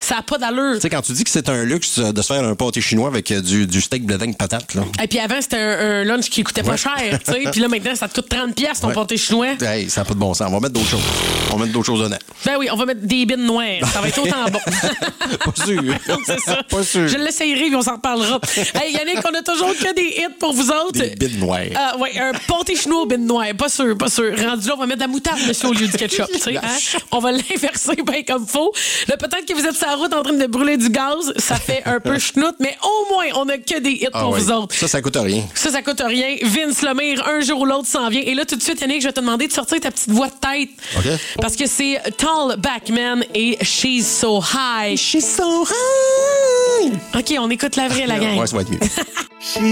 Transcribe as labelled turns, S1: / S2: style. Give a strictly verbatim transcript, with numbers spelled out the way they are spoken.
S1: Ça n'a pas d'allure.
S2: Tu sais, quand tu dis que c'est un luxe de se faire un pâté chinois avec du, du steak blé d'Inde patate, là.
S1: Et puis avant, c'était un, un lunch qui coûtait pas
S2: Ouais.
S1: cher, tu sais. Puis là, maintenant, ça te coûte trente piastres ton
S2: Ouais.
S1: pâté chinois.
S2: Hey, ça n'a pas de bon sens. On va mettre d'autres choses. On va mettre d'autres choses honnêtes.
S1: Ben oui, on va mettre des bines noires. Ça va être autant bon.
S2: Pas sûr.
S1: C'est ça.
S2: Pas sûr.
S1: Je l'essayerai, puis on s'en reparlera. Hey, Yannick, on a toujours que des hits pour vous autres.
S2: Des bines noires.
S1: Euh, oui, un pâté chinois aux bines noires. Pas sûr, pas sûr. Rendu là, on va mettre de la moutarde dessus au lieu du ketchup. tu sais, hein? On va l'inverser bien comme faut. Là, peut-être que vous êtes sur la route en train de brûler du gaz. Ça fait un peu schnout, mais au moins, on a que des hits
S2: Ah
S1: pour
S2: oui.
S1: vous autres.
S2: Ça, ça coûte rien.
S1: Ça, ça coûte rien. Vince Lemire, un jour ou l'autre s'en vient. Et là, tout de suite, Yannick, je vais te demander de sortir ta petite voix de tête.
S2: OK.
S1: Parce que c'est Tall Backman et She's So High.
S2: She's so high.
S1: OK, on écoute la vraie, la gang.
S2: Ouais, ça va être mieux.